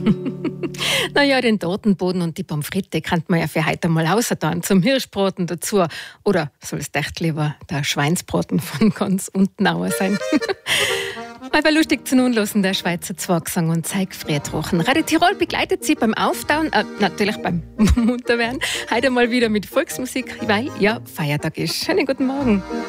Naja, den Tortenboden und die Pommes frites kann man ja für heute mal außertan zum Hirschbraten dazu. Oder soll es echt lieber der Schweinsbraten von ganz unten auch sein? Aber lustig zu nun lassen, der Schweizer Zwangsang und Zeigfriedrochen. Radio Tirol begleitet Sie beim Auftauen, natürlich beim Munterwerden, heute mal wieder mit Volksmusik, weil ja Feiertag ist. Schönen guten Morgen.